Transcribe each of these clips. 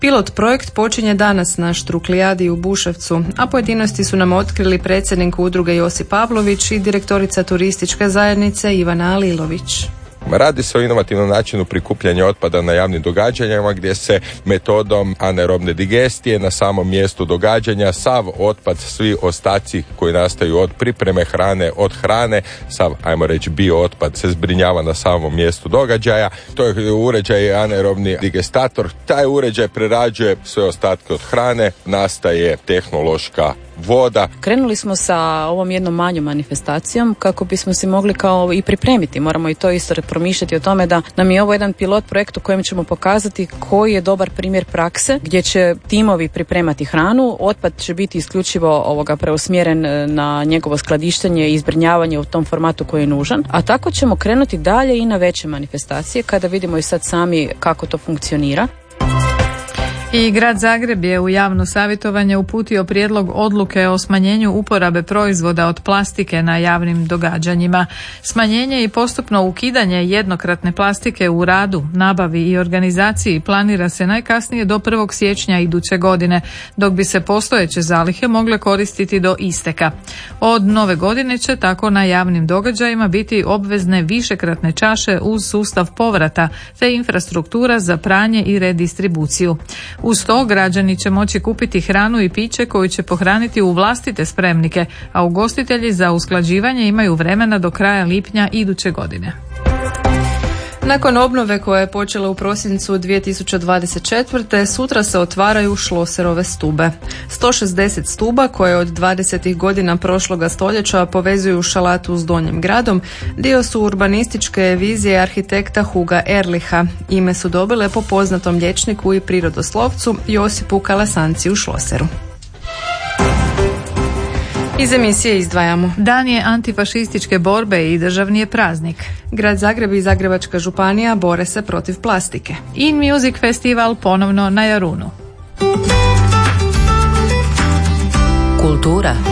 Pilot projekt počinje danas na Štruklijadi u Buševcu, a pojedinosti su nam otkrili predsjednik udruge Josip Pavlović i direktorica turističke zajednice Ivana Alilović. Radi se o inovativnom načinu prikupljanja otpada na javnim događanjima gdje se metodom anaerobne digestije na samom mjestu događanja sav otpad, svi ostaci koji nastaju od pripreme hrane, od hrane, sav, ajmo reći, bio otpad se zbrinjava na samom mjestu događaja. To je uređaj anaerobni digestator. Taj uređaj prerađuje sve ostatke od hrane, nastaje tehnološka voda. Krenuli smo sa ovom jednom manjom manifestacijom kako bismo se mogli kao i pripremiti. Moramo i to isto promišljati o tome da nam je ovo jedan pilot projekt u kojem ćemo pokazati koji je dobar primjer prakse gdje će timovi pripremati hranu. Otpad će biti isključivo preusmjeren na njegovo skladištenje i zbrinjavanje u tom formatu koji je nužan. A tako ćemo krenuti dalje i na veće manifestacije kada vidimo i sad sami kako to funkcionira. I Grad Zagreb je u javno savjetovanje uputio prijedlog odluke o smanjenju uporabe proizvoda od plastike na javnim događanjima. Smanjenje i postupno ukidanje jednokratne plastike u radu, nabavi i organizaciji planira se najkasnije do 1. siječnja iduće godine, dok bi se postojeće zalihe mogle koristiti do isteka. Od nove godine će tako na javnim događajima biti obvezne višekratne čaše uz sustav povrata te infrastruktura za pranje i redistribuciju. Uz to građani će moći kupiti hranu i piće koju će pohraniti u vlastite spremnike, a ugostitelji za usklađivanje imaju vremena do kraja lipnja iduće godine. Nakon obnove koja je počela u prosincu 2024. sutra se otvaraju Schlosserove stube. 160 stuba koje od 20. godina prošloga stoljeća povezuju Šalatu s Donjim gradom dio su urbanističke vizije arhitekta Huga Erlicha. Ime su dobile po poznatom liječniku i prirodoslovcu Josipu Kalasanci u Schlosseru. Iz emisije izdvajamo. Dan je antifašističke borbe i državni je praznik. Grad Zagreb i Zagrebačka županija bore se protiv plastike. In Music Festival ponovno na Jarunu. Kultura.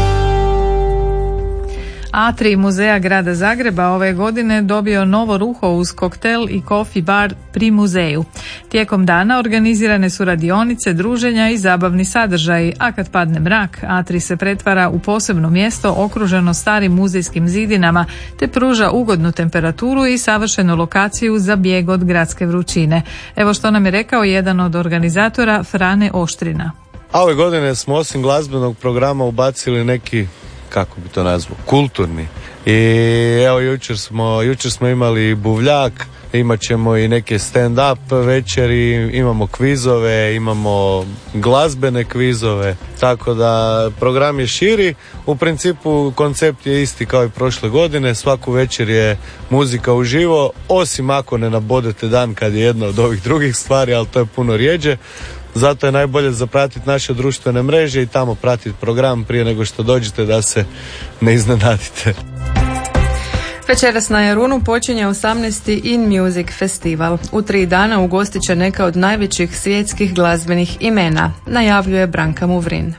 Atrij muzeja Grada Zagreba ove godine dobio novo ruho uz koktel i coffee bar pri muzeju. Tijekom dana organizirane su radionice, druženja i zabavni sadržaji, a kad padne mrak, Atrij se pretvara u posebno mjesto okruženo starim muzejskim zidinama te pruža ugodnu temperaturu i savršenu lokaciju za bijeg od gradske vrućine. Evo što nam je rekao jedan od organizatora, Frane Oštrina. A ove godine smo osim glazbenog programa ubacili neki, kako bi to nazvao, kulturni. I evo jučer smo imali buvljak, imat ćemo i neke stand-up večeri, imamo kvizove, imamo glazbene kvizove, tako da program je širi. U principu koncept je isti kao i prošle godine, svaku večer je muzika uživo, osim ako ne nabodete dan kad je jedna od ovih drugih stvari, ali to je puno rjeđe. Zato je najbolje zapratiti naše društvene mreže i tamo pratiti program prije nego što dođete da se ne iznenadite. Večeras na Jarunu počinje 18. In Music Festival. U 3 dana ugostit će neka od najvećih svjetskih glazbenih imena, najavljuje Branka Muvrin.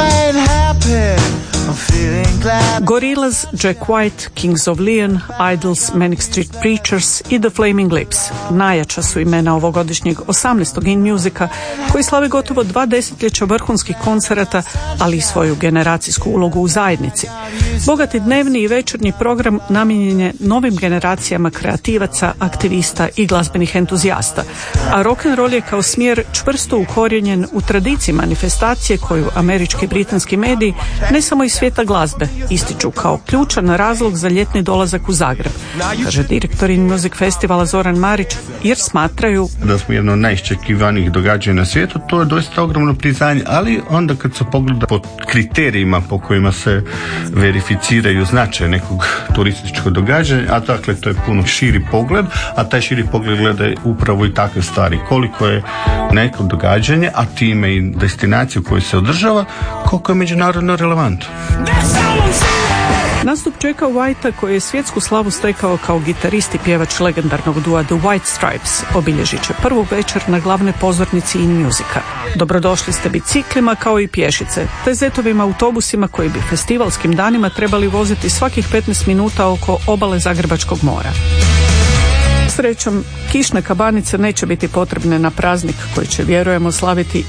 Gorillaz, Jack White, Kings of Leon, Idols, Manic Street Preachers i The Flaming Lips. Najjača su imena ovogodišnjeg 18. In Musica, koji slavi gotovo 2 desetljeća vrhunskih koncerata, ali i svoju generacijsku ulogu u zajednici. Bogati dnevni i večernji program namijenjen je novim generacijama kreativaca, aktivista i glazbenih entuzijasta, a rock'n'roll je kao smjer čvrsto ukorijenjen u tradiciji manifestacije koju američki i britanski mediji, ne samo iz svijeta glazbe, ističu kao ključan razlog za ljetni dolazak u Zagreb, kaže direktor In Music Festivala Zoran Marić, jer smatraju da smo jedno od najiščekivanijih događanja na svijetu. To je doista ogromno priznanje, ali onda kad se pogleda po kriterijima po kojima se verificiraju značaj nekog turističkog događanja, a dakle to je puno širi pogled, a taj širi pogled gleda upravo i takve stvari, koliko je neko događanje, a time i destinaciju koju se održava, koliko je međunarodno relevantno. Nastup Jacka Whitea, koji je svjetsku slavu stekao kao gitarist i pjevač legendarnog dua The White Stripes, obilježit će prvu večer na glavnoj pozornici In Musica. Dobrodošli ste biciklima kao i pješice, te zetovim autobusima koji bi festivalskim danima trebali voziti svakih 15 minuta oko obale Zagrebačkog mora. Srećom, kišne kabanice neće biti potrebne na praznik koji će, vjerujemo, slaviti